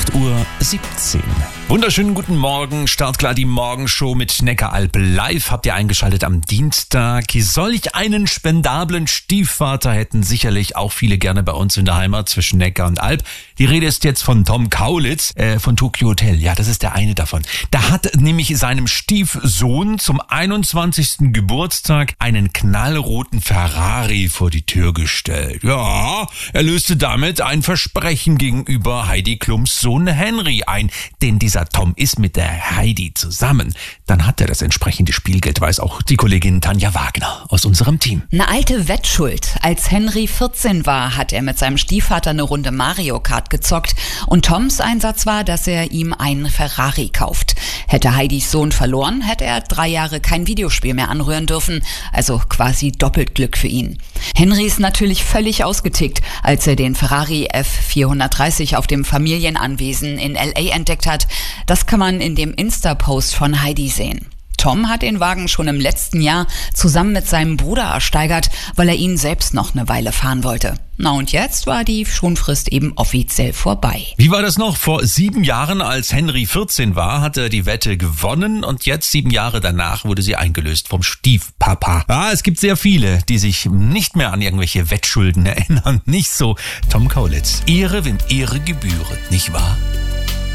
8:17 Uhr. Wunderschönen guten Morgen, startklar die Morgenshow mit Neckaralb live. Habt ihr eingeschaltet am Dienstag. Solch einen spendablen Stiefvater hätten sicherlich auch viele gerne bei uns in der Heimat zwischen Neckar und Alb. Die Rede ist jetzt von Tom Kaulitz von Tokyo Hotel. Ja, das ist der eine davon. Da hat nämlich seinem Stiefsohn zum 21. Geburtstag einen knallroten Ferrari vor die Tür gestellt. Ja, er löste damit ein Versprechen gegenüber Heidi Klums Sohn Henry ein, denn dieser Tom ist mit der Heidi zusammen. Dann hat er das entsprechende Spielgeld, weiß auch die Kollegin Tanja Wagner aus unserem Team. Eine alte Wettschuld. Als Henry 14 war, hat er mit seinem Stiefvater eine Runde Mario Kart gezockt und Toms Einsatz war, dass er ihm einen Ferrari kauft. Hätte Heidis Sohn verloren, hätte er 3 Jahre kein Videospiel mehr anrühren dürfen, also quasi doppelt Glück für ihn. Henry ist natürlich völlig ausgetickt, als er den Ferrari F430 auf dem Familienanwesen in L.A. entdeckt hat. Das kann man in dem Insta-Post von Heidi sehen. Tom hat den Wagen schon im letzten Jahr zusammen mit seinem Bruder ersteigert, weil er ihn selbst noch eine Weile fahren wollte. Na und jetzt war die Schonfrist eben offiziell vorbei. Wie war das noch? Vor 7 Jahren, als Henry 14 war, hat er die Wette gewonnen und jetzt 7 Jahre danach wurde sie eingelöst vom Stiefpapa. Ja, es gibt sehr viele, die sich nicht mehr an irgendwelche Wettschulden erinnern. Nicht so Tom Kaulitz. Ehre, wem Ehre gebühret, nicht wahr?